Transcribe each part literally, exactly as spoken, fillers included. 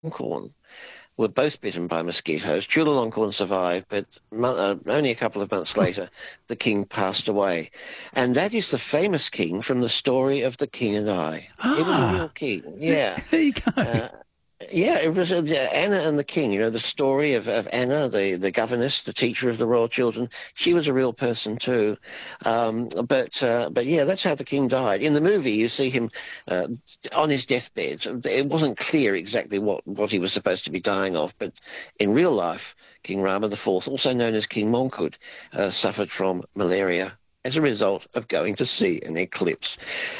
Chulalongkorn were both bitten by mosquitoes. Chulalongkorn survived, but mo- uh, only a couple of months later, the king passed away. And that is the famous king from the story of The King and I. It was a real Ah, king, there, yeah. there you go. Uh, yeah, it was uh, yeah, Anna and the King. You know, the story of, of Anna, the, the governess, the teacher of the royal children. She was a real person too. Um, but uh, but yeah, that's how the king died. In the movie, you see him uh, on his deathbed. It wasn't clear exactly what, what he was supposed to be dying of, but in real life, King Rama the Fourth, also known as King Mongkut, uh, suffered from malaria as a result of going to see an eclipse.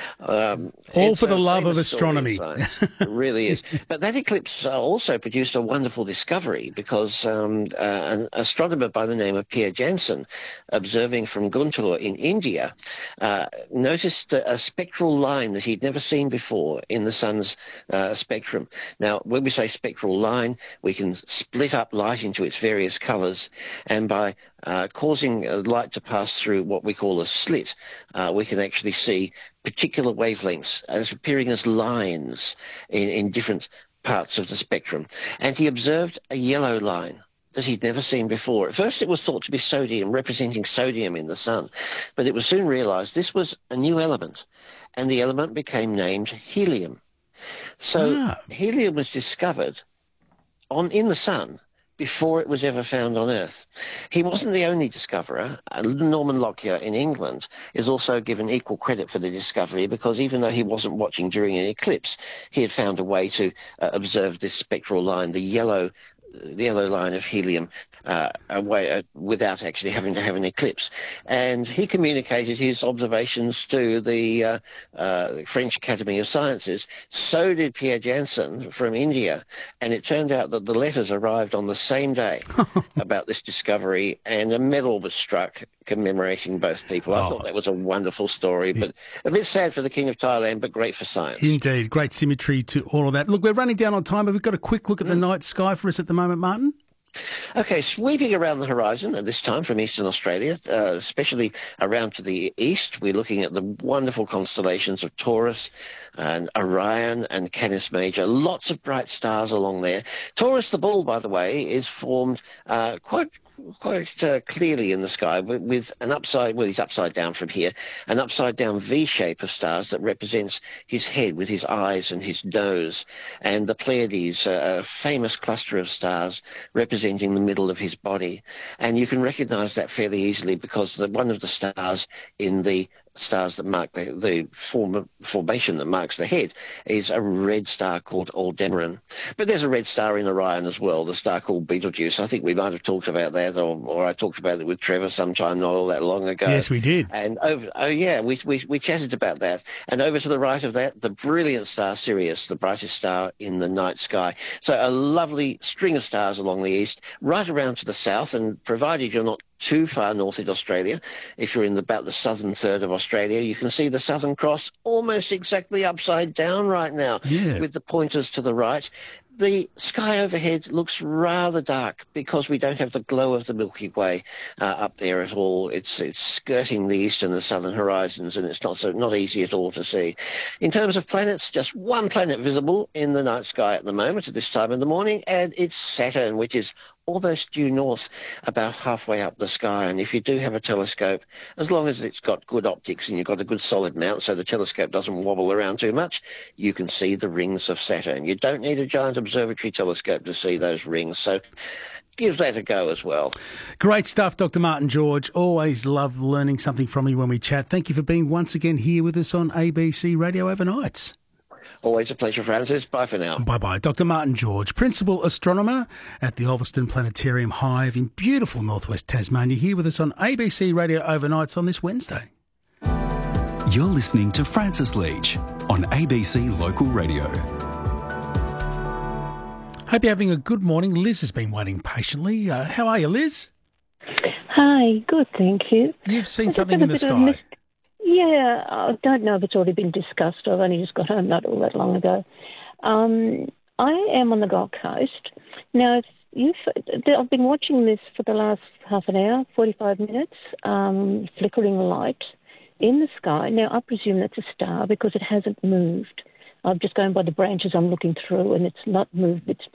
Um, All it's for the a love of famous story in astronomy. science. It really is. But that eclipse uh, also produced a wonderful discovery because um, uh, an astronomer by the name of Pierre Janssen, observing from Guntur in India, uh, noticed a, a spectral line that he'd never seen before in the sun's uh, spectrum. Now, when we say spectral line, we can split up light into its various colors, and by uh, causing uh, light to pass through what we call a slit, uh, we can actually see particular wavelengths as appearing as lines in, in different parts of the spectrum. And he observed a yellow line that he'd never seen before. At first, it was thought to be sodium, representing sodium in the sun, but it was soon realized this was a new element, and the element became named helium. So Ah, helium was discovered on in the sun before it was ever found on Earth. He wasn't the only discoverer. Uh, Norman Lockyer in England is also given equal credit for the discovery because even though he wasn't watching during an eclipse, he had found a way to uh, observe this spectral line, the yellow the yellow line of helium uh, away, uh, without actually having to have an eclipse. And he communicated his observations to the uh, uh, French Academy of Sciences. So did Pierre Janssen from India. And it turned out that the letters arrived on the same day about this discovery, and a medal was struck commemorating both people. I thought oh, that was a wonderful story, i- but a bit sad for the King of Thailand, but great for science. indeed. Great symmetry to all of that. Look, we're running down on time, but we've got a quick look at the Mm. night sky for us at the moment, Martin. Okay, sweeping around the horizon at this time from eastern Australia, uh, especially around to the east, we're looking at the wonderful constellations of Taurus and Orion and Canis Major. Lots of bright stars along there. Taurus the Bull, by the way, is formed uh, quite quite uh, clearly in the sky with, with an upside, well, he's upside down from here, an upside down V shape of stars that represents his head with his eyes and his nose, and the Pleiades, uh, a famous cluster of stars representing the middle of his body. And you can recognize that fairly easily because the, one of the stars in the stars that mark the, the form, formation that marks the head is a red star called Aldebaran. But there's a red star in Orion as well, the star called Betelgeuse. I think we might have talked about that, or, or I talked about it with Trevor sometime not all that long ago. Yes, we did. And over, oh yeah, we, we, we chatted about that. And over to the right of that, the brilliant star Sirius, the brightest star in the night sky. So a lovely string of stars along the east, right around to the south, and provided you're not too far north in Australia, if you're in the, about the southern third of Australia, you can see the Southern Cross almost exactly upside down right now, Yeah. with the pointers to the right. The sky overhead looks rather dark because we don't have the glow of the Milky Way uh, up there at all. It's it's skirting the eastern and southern horizons, and it's not so not easy at all to see. In terms of planets, just one planet visible in the night sky at the moment at this time in the morning, and it's Saturn, which is almost due north, about halfway up the sky. And if you do have a telescope, as long as it's got good optics and you've got a good solid mount so the telescope doesn't wobble around too much, you can see the rings of Saturn. You don't need a giant observatory telescope to see those rings, so give that a go as well. Great stuff, Doctor Martin George. Always love learning something from you when we chat. Thank you for being once again here with us on A B C Radio Overnights. Always a pleasure, Francis. Bye for now. Bye-bye. Doctor Martin George, Principal Astronomer at the Ulverston Planetarium Hive in beautiful northwest Tasmania, here with us on A B C Radio Overnights on this Wednesday. You're listening to Francis Leach on A B C Local Radio. Hope you're having a good morning. Liz has been waiting patiently. Uh, how are you, Liz? Hi, good, thank you. You've seen I've something got a in the bit of sky. mis- Yeah, I don't know if it's already been discussed. I've only just got home not all that long ago. Um, I am on the Gold Coast. Now, if you've, I've been watching this for the last half an hour, forty-five minutes, um, flickering light in the sky. Now, I presume that's a star because it hasn't moved. I'm just going by the branches I'm looking through, and it's not moved its